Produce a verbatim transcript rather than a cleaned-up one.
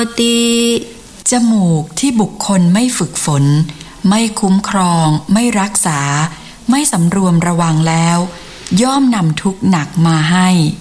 ติจมูกที่บุคคลไม่ฝึกฝนไม่คุ้มครองไม่รักษาไม่สำรวมระวังแล้วย่อมนำทุกข์หนักมาให้